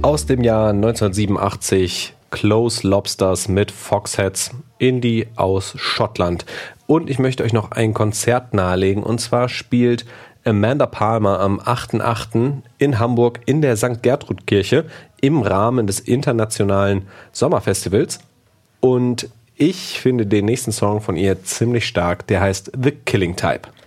Aus dem Jahr 1987, Close Lobsters mit Foxheads, Indie aus Schottland. Und ich möchte euch noch ein Konzert nahelegen, und zwar spielt Amanda Palmer am 8.8. in Hamburg in der St. Gertrud-Kirche im Rahmen des internationalen Sommerfestivals. Und ich finde den nächsten Song von ihr ziemlich stark, der heißt The Killing Type.